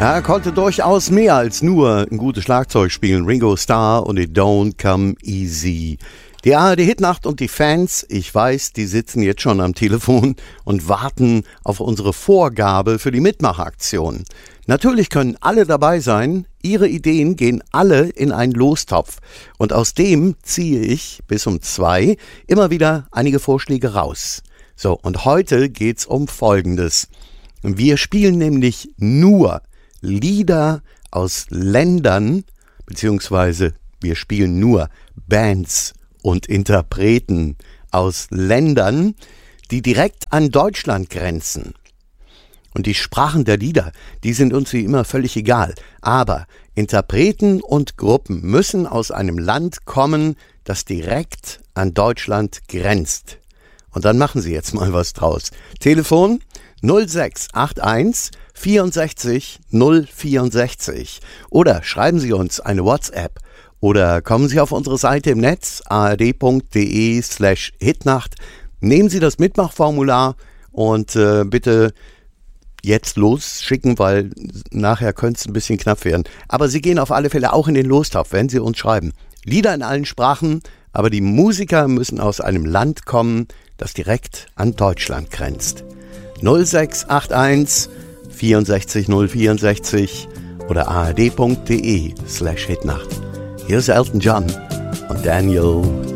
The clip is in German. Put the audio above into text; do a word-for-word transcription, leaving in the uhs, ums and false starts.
Er konnte durchaus mehr als nur ein gutes Schlagzeug spielen. Ringo Starr und It Don't Come Easy. Die A R D-Hitnacht und die Fans, ich weiß, die sitzen jetzt schon am Telefon und warten auf unsere Vorgabe für die Mitmachaktion. Natürlich können alle dabei sein, ihre Ideen gehen alle in einen Lostopf. Und aus dem ziehe ich bis um zwei immer wieder einige Vorschläge raus. So, und heute geht's um Folgendes. Wir spielen nämlich nur Lieder aus Ländern, beziehungsweise wir spielen nur Bands und Interpreten aus Ländern, die direkt an Deutschland grenzen. Und die Sprachen der Lieder, die sind uns wie immer völlig egal. Aber Interpreten und Gruppen müssen aus einem Land kommen, das direkt an Deutschland grenzt. Und dann machen Sie jetzt mal was draus. Telefon null sechs acht eins vierundsechzig null vierundsechzig oder schreiben Sie uns eine WhatsApp oder kommen Sie auf unsere Seite im Netz ard.de slash hitnacht. Nehmen Sie das Mitmachformular und äh, bitte jetzt losschicken, weil nachher könnte es ein bisschen knapp werden. Aber Sie gehen auf alle Fälle auch in den Lostopf, wenn Sie uns schreiben. Lieder in allen Sprachen, aber die Musiker müssen aus einem Land kommen, das direkt an Deutschland grenzt. null sechs acht eins vierundsechzig null vierundsechzig oder ard.de slash hitnacht. Hier ist Elton John und Daniel